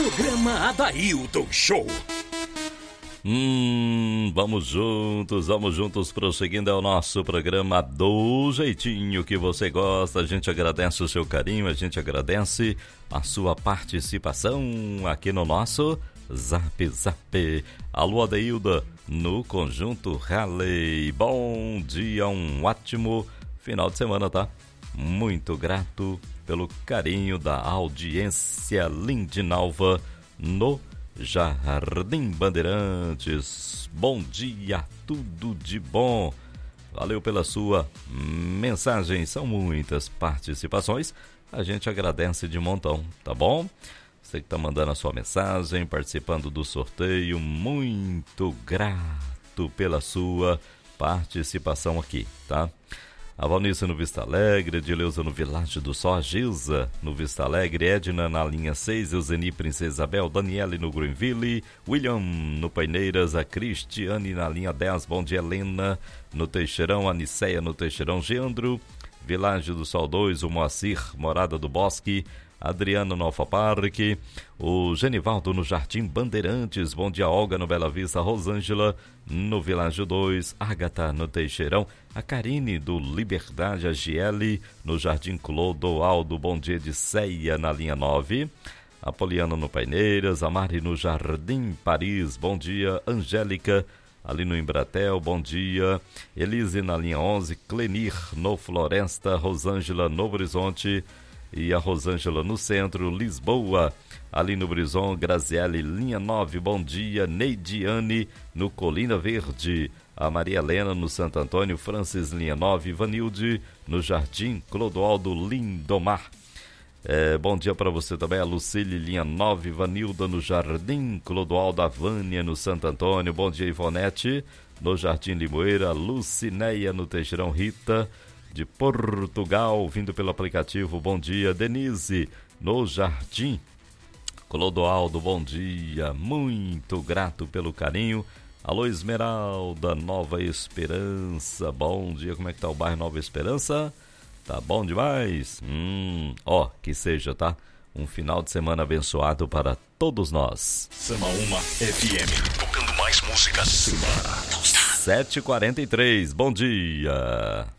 Programa Adailton Show. Vamos juntos, prosseguindo, é o nosso programa do jeitinho que você gosta. A gente agradece o seu carinho, a gente agradece a sua participação aqui no nosso Zap Zap. Alô, Adeilda, no Conjunto Raleigh. Bom dia, um ótimo final de semana, tá? Muito grato pelo carinho da audiência Lindinalva no Jardim Bandeirantes. Bom dia, tudo de bom. Valeu pela sua mensagem, são muitas participações, a gente agradece de montão, tá bom? Você que tá mandando a sua mensagem, participando do sorteio, muito grato pela sua participação aqui, tá? A Valnice no Vista Alegre, Edileuza no Világio do Sol, a Gilza no Vista Alegre, Edna na linha 6, Euseni Princesa Isabel, Daniele no Greenville, William no Paineiras, a Cristiane na linha 10, bom dia, Helena no Teixeirão, a Niceia no Teixeirão, Geandro, Világio do Sol 2, o Moacir, Morada do Bosque, Adriano no Alfa Parque, o Genivaldo no Jardim Bandeirantes, bom dia, Olga no Bela Vista, Rosângela no Világio 2, Ágata no Teixeirão, a Karine do Liberdade, a Giele no Jardim Clodoaldo, bom dia, de Ceia na linha 9, a Poliana no Paineiras, a Mari no Jardim Paris, bom dia, Angélica ali no Embratel, bom dia, Elise na linha 11, Clenir no Floresta, Rosângela no Horizonte, e a Rosângela no centro, Lisboa, ali no Brison, Graziele, linha 9, bom dia, Neidiane no Colina Verde, a Maria Helena no Santo Antônio, Francis, linha 9, Vanilde no Jardim Clodoaldo Lindomar. Bom dia para você também, a Lucília, linha 9, Vanilda no Jardim Clodoaldo, a Vânia no Santo Antônio, bom dia, Ivonete no Jardim Limoeira, Lucinéia no Teixeirão, Rita de Portugal, vindo pelo aplicativo, bom dia, Denise no Jardim Clodoaldo, bom dia, muito grato pelo carinho. Alô, Esmeralda, Nova Esperança, bom dia, como é que tá o bairro Nova Esperança? Tá bom demais? Que seja, tá? Um final de semana abençoado para todos nós. Samaúma FM, tocando mais músicas. 7h43, bom dia.